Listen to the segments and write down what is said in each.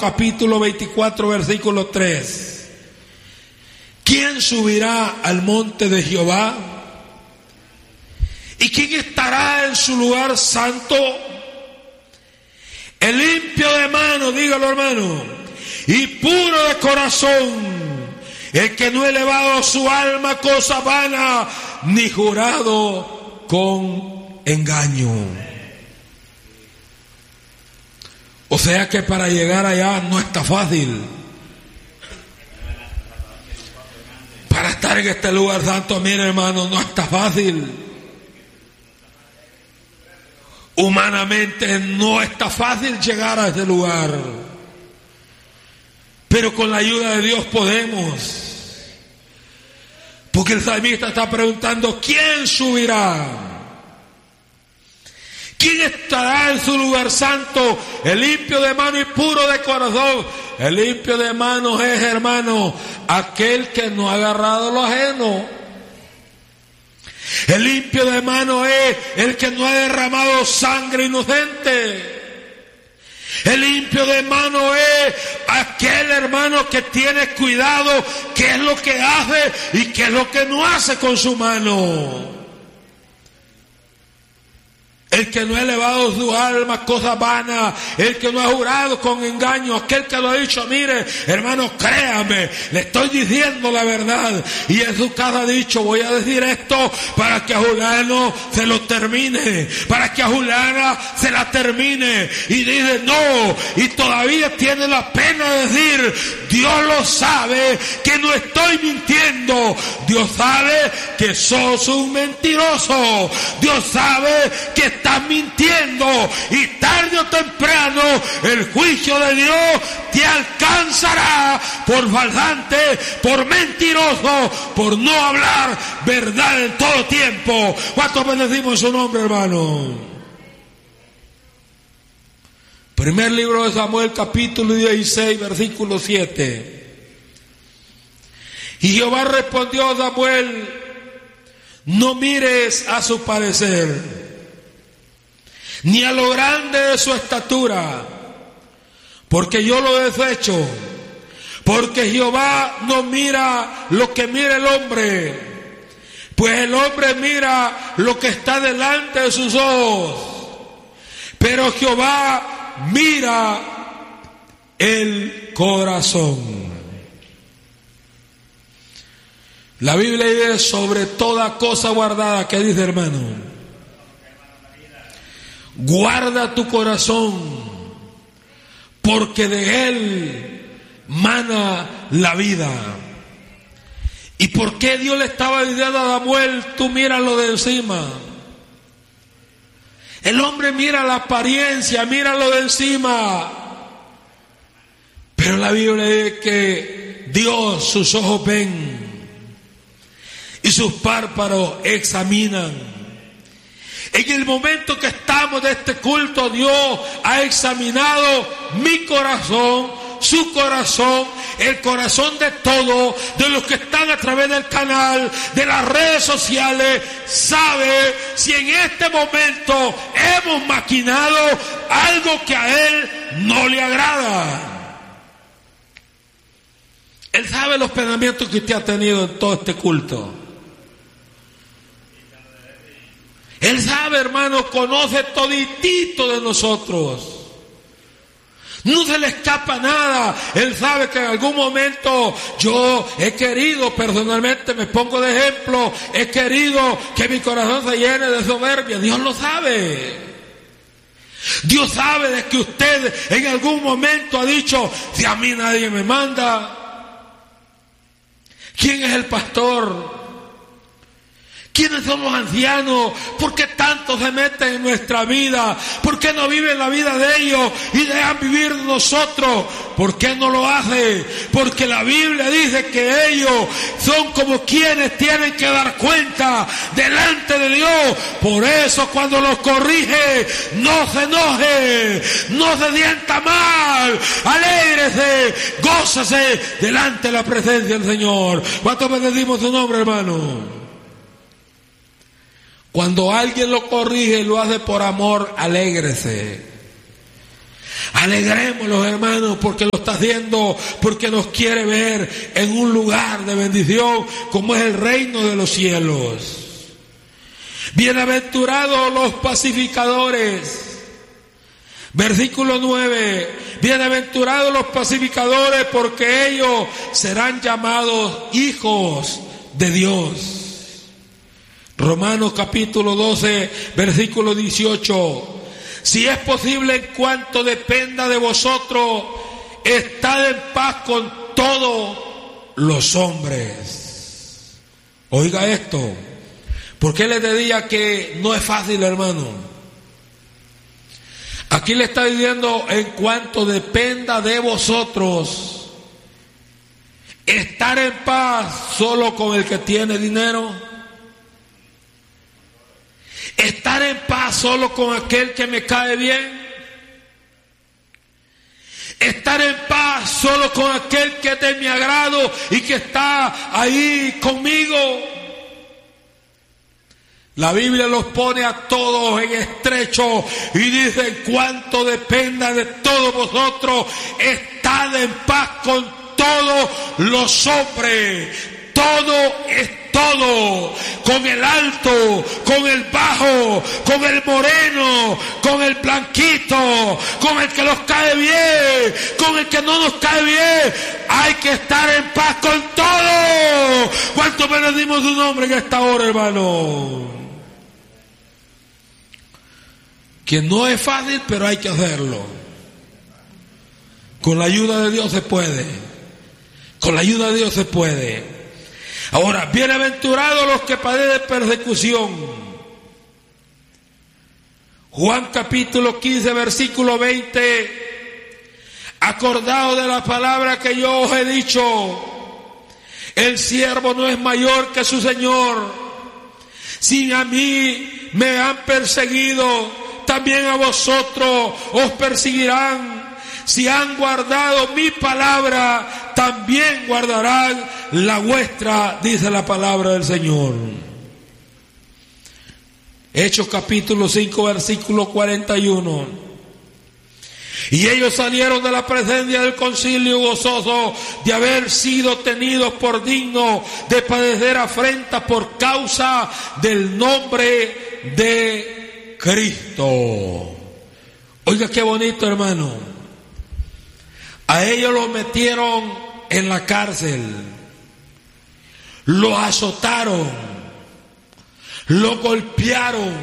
capítulo 24, versículo 3. ¿Quién subirá al monte de Jehová? ¿Y quién estará en su lugar santo? El limpio de mano, dígalo hermano, y puro de corazón, el que no ha elevado su alma a cosa vana, ni jurado con engaño. O sea que para llegar allá no está fácil. Para estar en este lugar santo, mire hermano, no está fácil. Humanamente no está fácil llegar a ese lugar. Pero con la ayuda de Dios podemos. Porque el salmista está preguntando, ¿quién subirá? ¿Quién estará en su lugar santo? El limpio de mano y puro de corazón. El limpio de manos es, hermano, aquel que no ha agarrado lo ajeno. El limpio de mano es el que no ha derramado sangre inocente. El limpio de mano es aquel hermano que tiene cuidado qué es lo que hace y qué es lo que no hace con su mano. El que no ha elevado su alma a cosas vanas, el que no ha jurado con engaño, aquel que lo ha dicho, mire, hermano, créame, le estoy diciendo la verdad. Y en su casa ha dicho, voy a decir esto para que a Juliano se lo termine, para que a Juliana se la termine. Y dice, no, y todavía tiene la pena de decir, Dios lo sabe que no estoy mintiendo. Dios sabe que sos un mentiroso. Dios sabe que estás mintiendo y tarde o temprano el juicio de Dios te alcanzará por falsante, por mentiroso, por no hablar verdad en todo tiempo. ¿Cuántos bendecimos su nombre, hermano? Primer libro de Samuel, capítulo 16, versículo 7. Y Jehová respondió a Samuel, no mires a su parecer, ni a lo grande de su estatura, porque yo lo desecho, porque Jehová no mira lo que mira el hombre, pues el hombre mira lo que está delante de sus ojos, pero Jehová mira el corazón. La Biblia dice sobre toda cosa guardada, ¿qué dice, hermano? Guarda tu corazón, porque de él mana la vida. ¿Y por qué Dios le estaba diciendo a Samuel, tú míralo de encima? El hombre mira la apariencia, míralo de encima. Pero la Biblia dice que Dios, sus ojos ven y sus párpados examinan. En el momento que estamos de este culto, Dios ha examinado mi corazón, su corazón, el corazón de todos, de los que están a través del canal, de las redes sociales. Sabe si en este momento hemos maquinado algo que a Él no le agrada. Él sabe los pensamientos que usted ha tenido en todo este culto. Él sabe, hermano, conoce toditito de nosotros. No se le escapa nada. Él sabe que en algún momento yo he querido, personalmente me pongo de ejemplo, he querido que mi corazón se llene de soberbia. Dios lo sabe. Dios sabe de que usted en algún momento ha dicho, si a mí nadie me manda, ¿quién es el pastor? ¿Quiénes son los ancianos? ¿Por qué tanto se meten en nuestra vida? ¿Por qué no viven la vida de ellos y dejan vivir nosotros? ¿Por qué no lo hace? Porque la Biblia dice que ellos son como quienes tienen que dar cuenta delante de Dios. Por eso cuando los corrige, no se enoje, no se sienta mal, alégrese, gózase delante de la presencia del Señor. ¿Cuántos bendecimos su nombre, hermano? Cuando alguien lo corrige, lo hace por amor, alégrese. Alegrémonos, hermanos, porque lo está haciendo, porque nos quiere ver en un lugar de bendición como es el reino de los cielos. Bienaventurados los pacificadores. Versículo 9. Bienaventurados los pacificadores, porque ellos serán llamados hijos de Dios. Romanos capítulo 12, versículo 18. Si es posible, en cuanto dependa de vosotros, estad en paz con todos los hombres. Oiga esto. ¿Por qué les decía que no es fácil, hermano? Aquí le está diciendo, en cuanto dependa de vosotros, estar en paz solo con el que tiene dinero, estar en paz solo con aquel que me cae bien, estar en paz solo con aquel que es de mi agrado y que está ahí conmigo. La Biblia los pone a todos en estrecho y dice, en cuanto dependa de todos vosotros, estad en paz con todos los hombres. Todo es todo, con el alto, con el bajo, con el moreno, con el blanquito, con el que nos cae bien, con el que no nos cae bien. Hay que estar en paz con todo. ¿Cuánto bendecimos su nombre en esta hora, hermano? Que no es fácil, pero hay que hacerlo. Con la ayuda de Dios se puede. Con la ayuda de Dios se puede. Ahora, bienaventurados los que padecen persecución. Juan capítulo 15, versículo 20. Acordaos de la palabra que yo os he dicho. El siervo no es mayor que su Señor. Si a mí me han perseguido, también a vosotros os perseguirán. Si han guardado mi palabra, también guardarán la vuestra, dice la palabra del Señor. Hechos capítulo 5, versículo 41. Y ellos salieron de la presencia del concilio gozosos de haber sido tenidos por dignos de padecer afrenta por causa del nombre de Cristo. Oiga qué bonito, hermano. A ellos los metieron en la cárcel, los azotaron, los golpearon,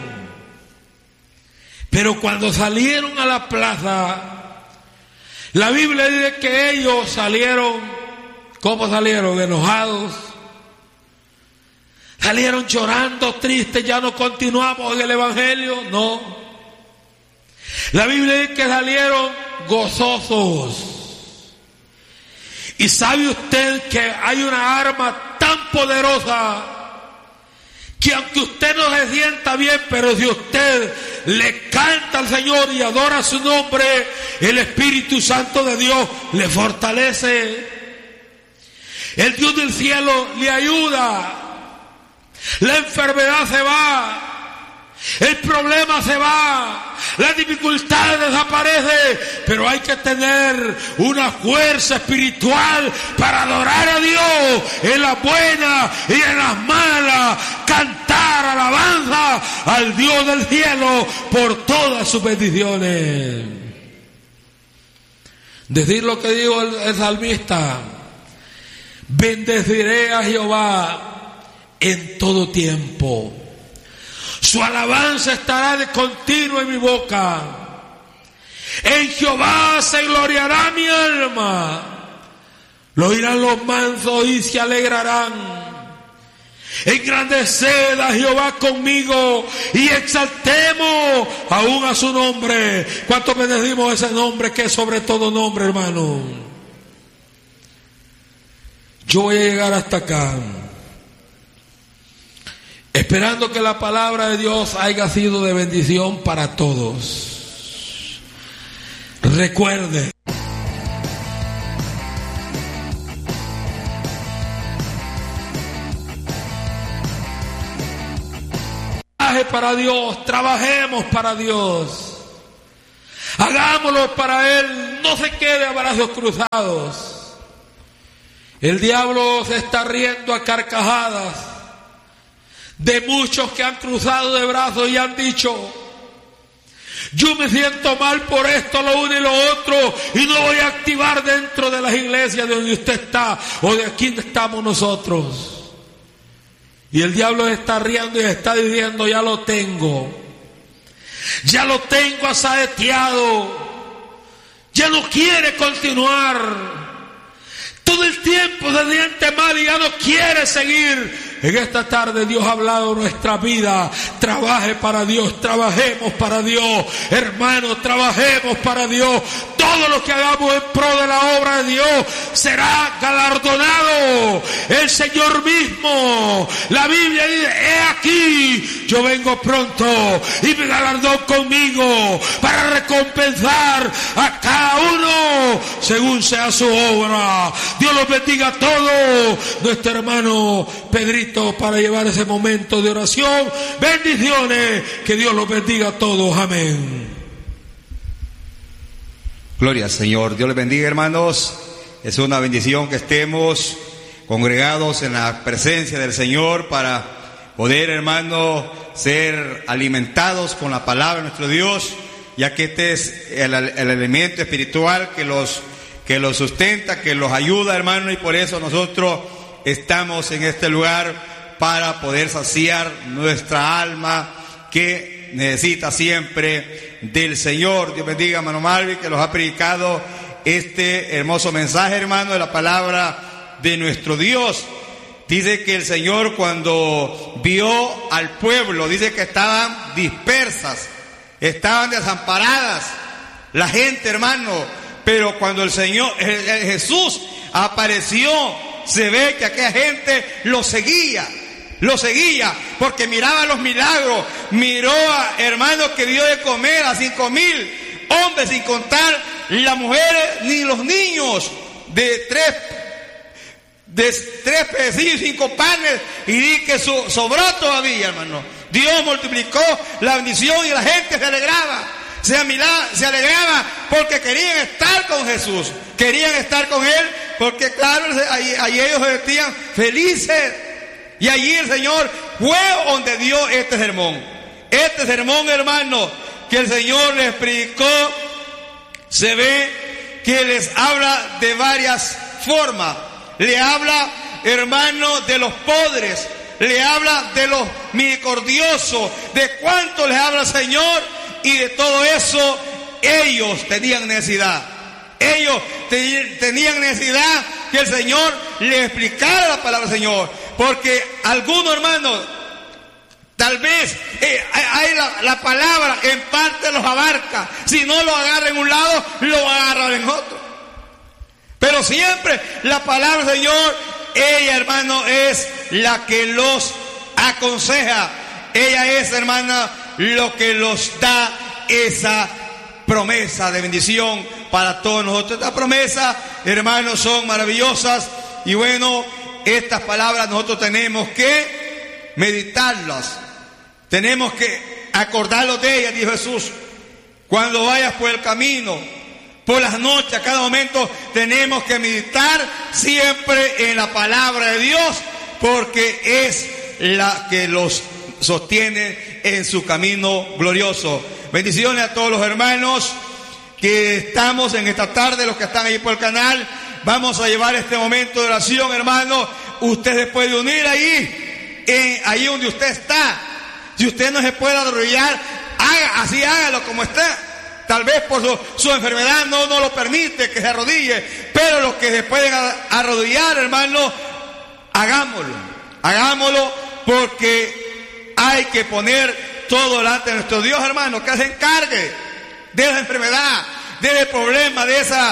pero cuando salieron a la plaza, la Biblia dice que ellos salieron, ¿cómo salieron? Enojados, salieron llorando, tristes. Ya no continuamos en el Evangelio, no. La Biblia dice que salieron gozosos. Y sabe usted que hay una arma tan poderosa que aunque usted no se sienta bien, pero si usted le canta al Señor y adora su nombre, el Espíritu Santo de Dios le fortalece. El Dios del cielo le ayuda. La enfermedad se va. El problema se va, la dificultad desaparece, pero hay que tener una fuerza espiritual para adorar a Dios en las buenas y en las malas, cantar alabanza al Dios del cielo por todas sus bendiciones. Decir lo que dijo el salmista: bendeciré a Jehová en todo tiempo. Su alabanza estará de continuo en mi boca. En Jehová se gloriará mi alma. Lo oirán los mansos y se alegrarán. Engrandeced a Jehová conmigo y exaltemos aún a su nombre. ¿Cuánto bendecimos ese nombre que es sobre todo nombre, hermano? Yo voy a llegar hasta acá, esperando que la palabra de Dios haya sido de bendición para todos. Recuerde, trabaje para Dios, trabajemos para Dios. Hagámoslo para Él, no se quede a brazos cruzados. El diablo se está riendo a carcajadas de muchos que han cruzado de brazos y han dicho: yo me siento mal por esto, lo uno y lo otro, y no voy a activar dentro de las iglesias de donde usted está o de aquí donde estamos nosotros. Y el diablo está riendo y está diciendo: ya lo tengo asaeteado, ya no quiere continuar. Todo el tiempo se siente mal y ya no quiere seguir. En esta tarde Dios ha hablado de nuestra vida. Trabaje para Dios, trabajemos para Dios. Hermanos, trabajemos para Dios. Todo lo que hagamos en pro de la obra de Dios será galardonado. El Señor mismo, la Biblia dice: he aquí, yo vengo pronto y mi galardón conmigo para recompensar a cada uno según sea su obra. Dios los bendiga a todos. Nuestro hermano Pedrito para llevar ese momento de oración. Bendiciones, que Dios los bendiga a todos. Amén. Gloria al Señor. Dios les bendiga, hermanos. Es una bendición que estemos congregados en la presencia del Señor para poder, hermano, ser alimentados con la palabra de nuestro Dios, ya que este es el alimento espiritual que los sustenta, que los ayuda, hermano, y por eso nosotros estamos en este lugar para poder saciar nuestra alma que necesita siempre del Señor. Dios bendiga a hermano Malvi, que los ha predicado este hermoso mensaje, hermano, de la palabra de nuestro Dios. Dice que el Señor, cuando vio al pueblo, dice que estaban dispersas, estaban desamparadas la gente, hermano, pero cuando el Señor, Jesús apareció, se ve que aquella gente lo seguía, porque miraba los milagros, miró a hermanos que dio de comer a 5,000 hombres, sin contar las mujeres ni los niños, de tres pecillos y 5 panes, y di que sobró todavía, hermano. Dios multiplicó la bendición y la gente se alegraba, se alegraba porque querían estar con Jesús, querían estar con Él, porque claro, allí ellos se sentían felices. Y allí el Señor fue donde dio este sermón, hermano, que el Señor les predicó. Se ve que les habla de varias formas. Le habla, hermano, de los pobres, le habla de los misericordiosos, de cuánto les habla el Señor, y de todo eso ellos tenían necesidad. Ellos tenían necesidad que el Señor les explicara la palabra del Señor, porque algunos, hermanos, tal vez hay la palabra en parte los abarca. Si no lo agarra en un lado, lo agarra en otro. Pero siempre la palabra del Señor, ella, hermano, es la que los aconseja. Ella es, hermana, lo que los da esa promesa de bendición para todos nosotros. Estas promesas, hermanos, son maravillosas. Y bueno, estas palabras nosotros tenemos que meditarlas. Tenemos que acordarnos de ellas, dijo Jesús. Cuando vayas por el camino, por las noches, a cada momento, tenemos que meditar siempre en la palabra de Dios, porque es la que los sostiene en su camino glorioso. Bendiciones a todos los hermanos que estamos en esta tarde, los que están ahí por el canal. Vamos a llevar este momento de oración, hermano. Usted se puede unir ahí donde usted está. Si usted no se puede arrodillar, hágalo como está. Tal vez por su enfermedad no lo permite que se arrodille, pero los que se pueden arrodillar, hermano, hagámoslo, porque hay que poner todo delante de nuestro Dios, hermano, que se encargue de la enfermedad, del problema, de esa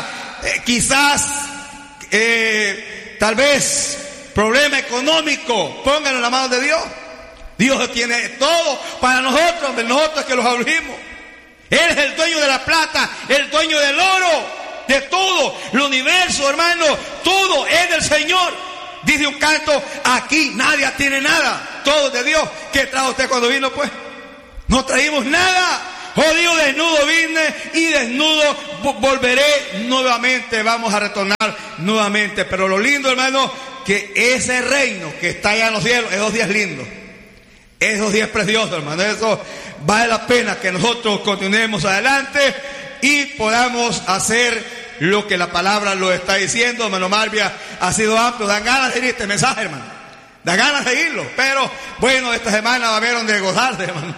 tal vez problema económico. Pónganlo en la mano de Dios. Dios tiene todo para nosotros, de nosotros que los abrimos. Él es el dueño de la plata, el dueño del oro, de todo. El universo, hermano, todo es del Señor. Dice un canto: aquí nadie tiene nada, todo es de Dios. ¿Qué trajo usted cuando vino, pues? No traímos nada, Jodido desnudo vine y desnudo volveré nuevamente. Vamos a retornar nuevamente. Pero lo lindo, hermano, que ese reino que está allá en los cielos, esos días lindos, esos días preciosos, hermano, eso vale la pena que nosotros continuemos adelante y podamos hacer lo que la palabra lo está diciendo. Hermano Marvia, ha sido amplio, dan ganas de ir este mensaje, hermano, dan ganas de irlo, pero bueno, esta semana va a haber donde gozarse, hermano.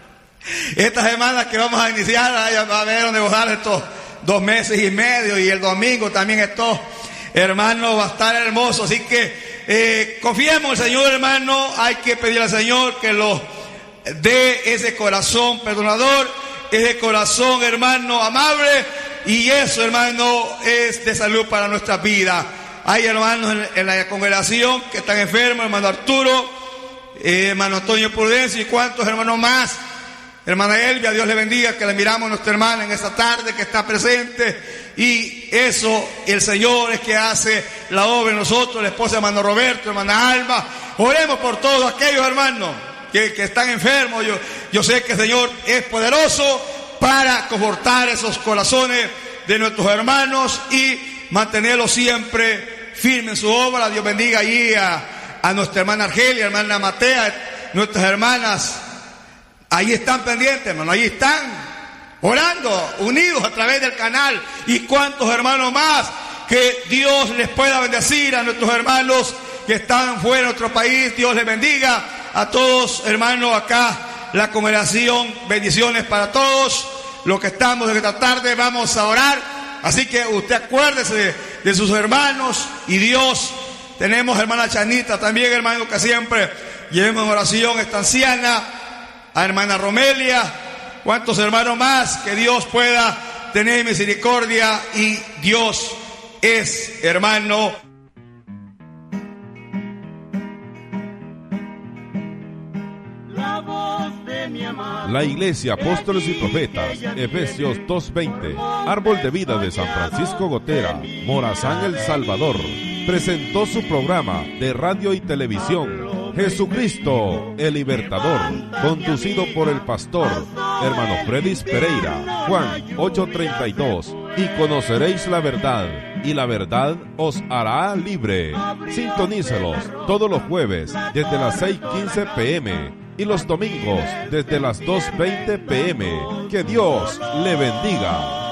Esta semana que vamos a iniciar va a haber donde gozar estos 2 meses y medio, y el domingo también esto, hermano, va a estar hermoso. Así que confiemos en el Señor, hermano. Hay que pedir al Señor que lo dé ese corazón perdonador, ese corazón, hermano, amable, y eso, hermano, es de salud para nuestra vida. Hay hermanos en la congregación que están enfermos, hermano Arturo, hermano Antonio Prudencio y cuantos hermanos más. Hermana Elvia, Dios le bendiga, que le miramos a nuestra hermana en esta tarde que está presente. Y eso, el Señor es que hace la obra en nosotros, la esposa de hermano Roberto, hermana Alba. Oremos por todos aquellos hermanos que están enfermos. Yo sé que el Señor es poderoso para confortar esos corazones de nuestros hermanos y mantenerlos siempre firmes en su obra. Dios bendiga allí a nuestra hermana Argelia, hermana Matea, nuestras hermanas. Ahí están pendientes, hermano, ahí están orando, unidos a través del canal. Y cuántos hermanos más, que Dios les pueda bendecir a nuestros hermanos que están fuera de nuestro país. Dios les bendiga a todos, hermanos, acá la congregación. Bendiciones para todos los que estamos en esta tarde. Vamos a orar, así que usted acuérdese de sus hermanos y Dios. Tenemos hermana Chanita también, hermano, que siempre llevemos en oración esta anciana, a hermana Romelia, cuántos hermanos más, que Dios pueda tener misericordia. Y Dios es, hermano. La Iglesia Apóstoles y Profetas, Efesios 2:20, Árbol de Vida de San Francisco Gotera, Morazán, El Salvador, presentó su programa de radio y televisión, Jesucristo el Libertador, conducido por el pastor hermano Fredis Pereira. Juan 8:32, y conoceréis la verdad, y la verdad os hará libre. Sintonícelos todos los jueves desde las 6:15 p.m. y los domingos desde las 2:20 p.m. Que Dios le bendiga.